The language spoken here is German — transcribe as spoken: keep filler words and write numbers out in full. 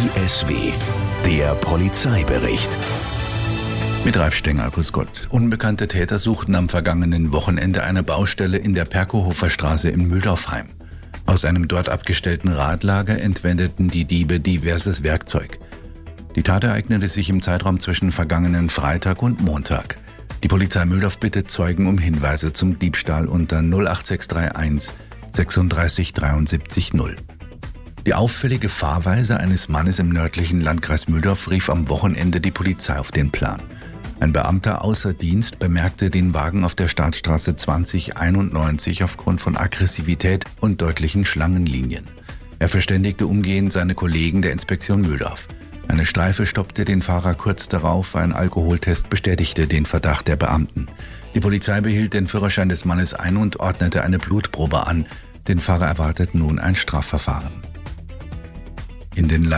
I S W, der Polizeibericht. Mit Ralf Stenger, grüß Gott. Unbekannte Täter suchten am vergangenen Wochenende eine Baustelle in der Perkohofer Straße in Mühldorf heim. Aus einem dort abgestellten Radlager entwendeten die Diebe diverses Werkzeug. Die Tat ereignete sich im Zeitraum zwischen vergangenen Freitag und Montag. Die Polizei Mühldorf bittet Zeugen um Hinweise zum Diebstahl unter null acht sechs drei eins sechsunddreißig dreiundsiebzig null. Die auffällige Fahrweise eines Mannes im nördlichen Landkreis Mühldorf rief am Wochenende die Polizei auf den Plan. Ein Beamter außer Dienst bemerkte den Wagen auf der Startstraße zwanzig einundneunzig aufgrund von Aggressivität und deutlichen Schlangenlinien. Er verständigte umgehend seine Kollegen der Inspektion Mühldorf. Eine Streife stoppte den Fahrer kurz darauf, ein Alkoholtest bestätigte den Verdacht der Beamten. Die Polizei behielt den Führerschein des Mannes ein und ordnete eine Blutprobe an. Den Fahrer erwartet nun ein Strafverfahren. In den